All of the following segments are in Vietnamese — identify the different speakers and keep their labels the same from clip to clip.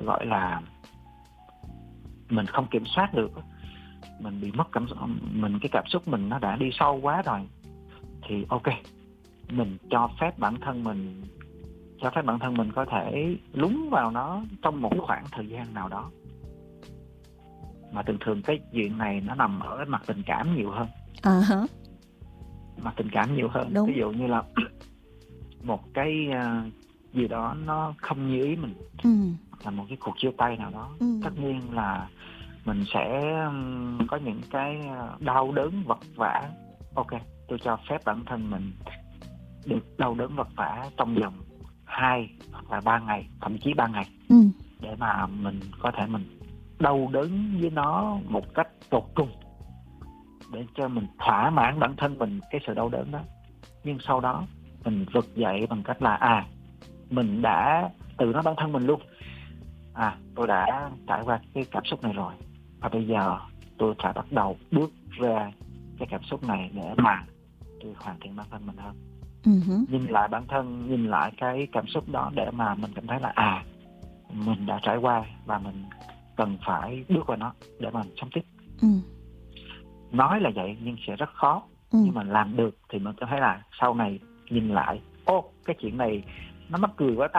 Speaker 1: gọi là mình không kiểm soát được, mình bị mất cái cảm xúc mình nó đã đi sâu quá rồi, thì ok, mình cho phép bản thân mình có thể lún vào nó trong một khoảng thời gian nào đó. Mà thường cái chuyện này nó nằm ở cái mặt tình cảm nhiều hơn. Mặt tình cảm nhiều hơn.
Speaker 2: Đúng.
Speaker 1: Ví dụ như là một cái gì đó nó không như ý mình, là một cái cuộc chia tay nào đó, tất nhiên là mình sẽ có những cái đau đớn vật vã. Ok, tôi cho phép bản thân mình được đau đớn vật vã trong vòng 2 hoặc là 3 ngày, thậm chí 3 ngày, để mà mình có thể mình đau đớn với nó một cách tột cùng, để cho mình thỏa mãn bản thân mình cái sự đau đớn đó. Nhưng sau đó mình vực dậy bằng cách là mình đã tự nói bản thân mình luôn, tôi đã trải qua cái cảm xúc này rồi, và bây giờ tôi phải bắt đầu bước ra cái cảm xúc này để mà tôi hoàn thiện bản thân mình hơn. Nhìn lại bản thân, nhìn lại cái cảm xúc đó để mà mình cảm thấy là mình đã trải qua và mình cần phải bước qua nó để mà mình sống tiếp. Nói là vậy nhưng sẽ rất khó. Nhưng mà làm được thì mình cảm thấy là sau này nhìn lại, cái chuyện này nó mắc cười quá ta.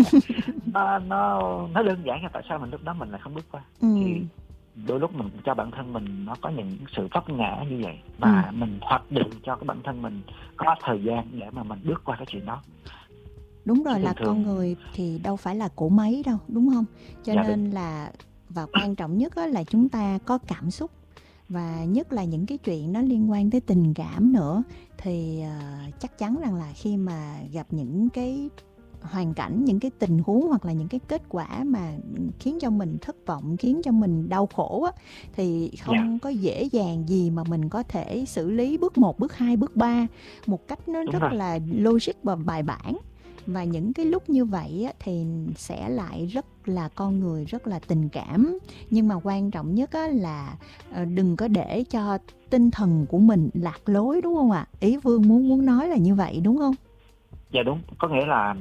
Speaker 1: nó đơn giản, là tại sao mình lúc đó mình lại không bước qua. Thì đôi lúc mình cho bản thân mình nó có những sự vấp ngã như vậy, và mình hoạch định cho cái bản thân mình có thời gian để mà mình bước qua cái chuyện đó.
Speaker 2: Đúng rồi, là con người thì đâu phải là cỗ máy đâu, đúng không? Cho nên
Speaker 1: đúng.
Speaker 2: là, và quan trọng nhất là chúng ta có cảm xúc, và nhất là những cái chuyện nó liên quan tới tình cảm nữa, thì chắc chắn rằng là khi mà gặp những cái hoàn cảnh, những cái tình huống hoặc là những cái kết quả mà khiến cho mình thất vọng, khiến cho mình đau khổ á, thì không có dễ dàng gì mà mình có thể xử lý bước 1, bước 2, bước 3 một cách nó rất là logic và bài bản. Và những cái lúc như vậy á, thì sẽ lại rất là con người, rất là tình cảm. Nhưng mà quan trọng nhất á, là đừng có để cho tinh thần của mình lạc lối, đúng không ạ? Ý Vương muốn nói là như vậy, đúng không?
Speaker 1: Dạ đúng, có nghĩa là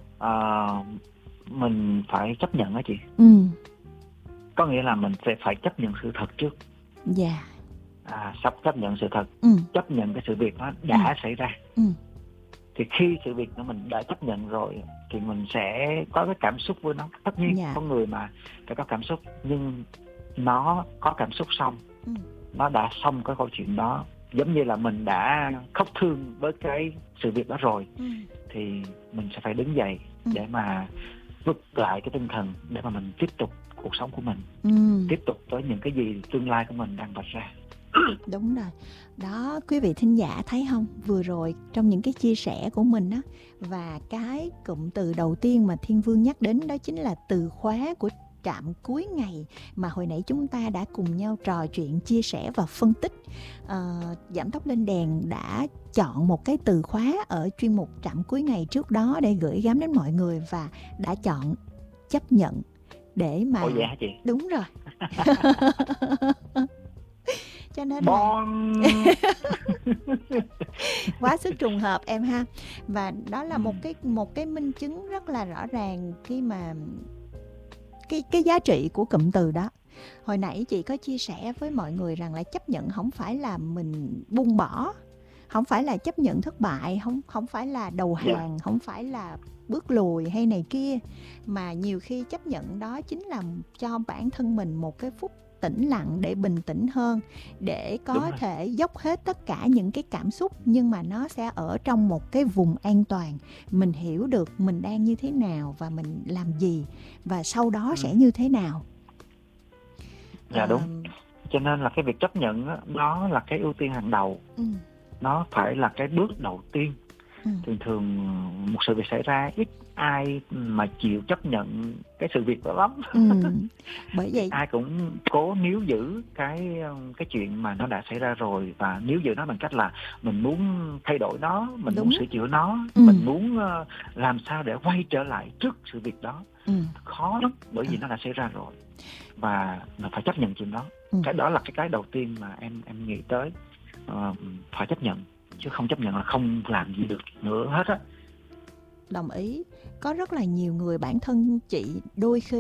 Speaker 1: mình phải chấp nhận đó chị. Có nghĩa là mình sẽ phải chấp nhận sự thật trước.
Speaker 2: Dạ.
Speaker 1: Sắp chấp nhận sự thật, chấp nhận cái sự việc nó đã xảy ra. Thì khi sự việc nó mình đã chấp nhận rồi thì mình sẽ có cái cảm xúc với nó. Tất nhiên con người mà phải có cảm xúc, nhưng nó có cảm xúc xong, nó đã xong cái câu chuyện đó. Giống như là mình đã khóc thương với cái sự việc đó rồi, thì mình sẽ phải đứng dậy để mà vực lại cái tinh thần, để mà mình tiếp tục cuộc sống của mình, tiếp tục với những cái gì tương lai của mình đang vạch ra.
Speaker 2: Đúng rồi. Đó, quý vị thính giả thấy không? Vừa rồi trong những cái chia sẻ của mình á, và cái cụm từ đầu tiên mà Thiên Vương nhắc đến đó chính là từ khóa của trạm cuối ngày mà hồi nãy chúng ta đã cùng nhau trò chuyện, chia sẻ và phân tích. Giảm tốc lên đèn đã chọn một cái từ khóa ở chuyên mục trạm cuối ngày trước đó để gửi gắm đến mọi người, và đã chọn chấp nhận để mà...
Speaker 1: Dạ hả chị?
Speaker 2: Đúng rồi. Cho nên là quá sức trùng hợp em ha. Và đó là một cái minh chứng rất là rõ ràng khi mà cái giá trị của cụm từ đó. Hồi nãy chị có chia sẻ với mọi người rằng là chấp nhận không phải là mình buông bỏ, không phải là chấp nhận thất bại, không phải là đầu hàng, không phải là bước lùi hay này kia, mà nhiều khi chấp nhận đó chính là cho bản thân mình một cái phút tĩnh lặng để bình tĩnh hơn, để có thể dốc hết tất cả những cái cảm xúc, nhưng mà nó sẽ ở trong một cái vùng an toàn. Mình hiểu được mình đang như thế nào và mình làm gì, và sau đó sẽ như thế nào.
Speaker 1: Dạ đúng. Cho nên là cái việc chấp nhận đó, nó là cái ưu tiên hàng đầu. Nó phải là cái bước đầu tiên. Thường một sự việc xảy ra, ít ai mà chịu chấp nhận cái sự việc đó lắm.
Speaker 2: Bởi vậy
Speaker 1: ai cũng cố níu giữ cái chuyện mà nó đã xảy ra rồi, và níu giữ nó bằng cách là mình muốn thay đổi nó, mình muốn sửa chữa nó, mình muốn làm sao để quay trở lại trước sự việc đó. Khó lắm, bởi vì nó đã xảy ra rồi, và mình phải chấp nhận chuyện đó. Cái đó là cái đầu tiên mà em nghĩ tới. Phải chấp nhận, chứ không chấp nhận là không làm gì được nữa hết á.
Speaker 2: Đồng ý. Có rất là nhiều người, bản thân chị đôi khi